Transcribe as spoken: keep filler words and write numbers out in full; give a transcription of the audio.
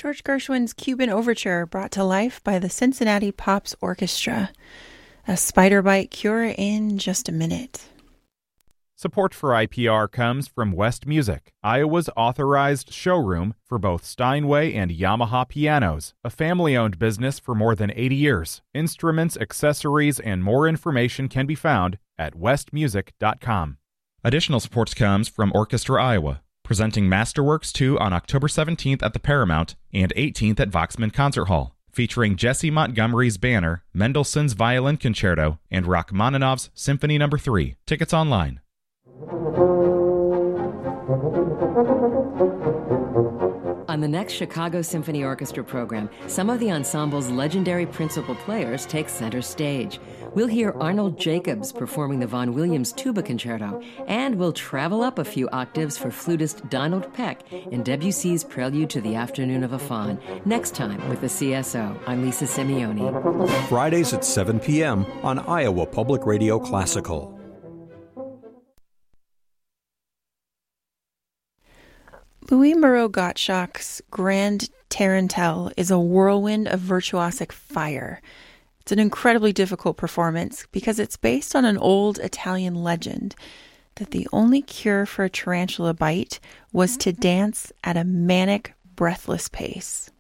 George Gershwin's Cuban Overture brought to life by the Cincinnati Pops Orchestra. A spider bite cure in just a minute. Support for I P R comes from West Music, Iowa's authorized showroom for both Steinway and Yamaha pianos, a family-owned business for more than eighty years. Instruments, accessories, and more information can be found at west music dot com. Additional support comes from Orchestra Iowa, presenting Masterworks two on October seventeenth at the Paramount and eighteenth at Voxman Concert Hall, featuring Jesse Montgomery's Banner, Mendelssohn's Violin Concerto, and Rachmaninoff's Symphony Number three. Tickets online. On the next Chicago Symphony Orchestra program, some of the ensemble's legendary principal players take center stage. We'll hear Arnold Jacobs performing the Vaughan Williams Tuba Concerto, and we'll travel up a few octaves for flutist Donald Peck in Debussy's Prelude to the Afternoon of a Faun. Next time with the C S O, I'm Lisa Simeone. Fridays at seven p.m. on Iowa Public Radio Classical. Louis Moreau Gottschalk's Grand Tarantelle is a whirlwind of virtuosic fire. It's an incredibly difficult performance because it's based on an old Italian legend that the only cure for a tarantula bite was to dance at a manic, breathless pace.